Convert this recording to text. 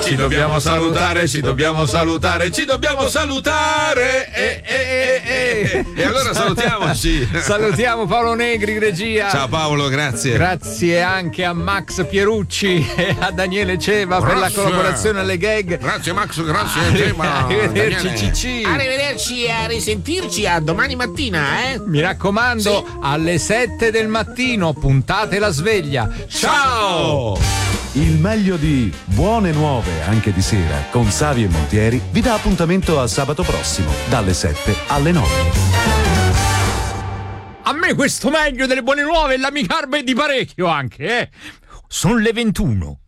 Ci dobbiamo salutare, ci dobbiamo salutare, ci dobbiamo salutare. E allora salutiamoci. Salutiamo Paolo Negri in regia. Ciao Paolo, grazie. Grazie anche a Max Pierucci e a Daniele Ceva per la collaborazione alle gag. Grazie Max, grazie Ceva. Arrivederci Cicci. Arrivederci e a risentirci a domani mattina, eh? Mi raccomando, Sì. alle 7 del mattino puntate la sveglia. Ciao! Il meglio di Buone Nuove anche di sera con Savi e Montieri vi dà appuntamento a sabato prossimo dalle 7 alle 9. A me questo meglio delle buone nuove e la mi garba è di parecchio anche, eh? Sono le 21.